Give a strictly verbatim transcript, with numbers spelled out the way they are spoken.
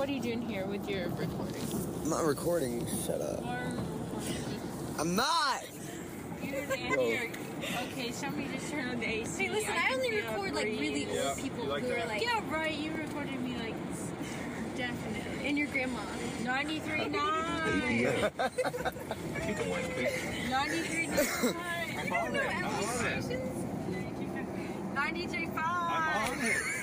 what are you doing here with your recording? I'm not recording. Shut up. Or I'm not! you're an Okay, somebody just turn on the A C. Hey, listen, I, I only record like really old Yeah, people like who that? are like. Yeah, right. You recorded me like definitely. And your grandma. ninety-three point nine. Keep the white face. ninety-three point nine. You don't know L A stations? ninety-three point five. I'm on it.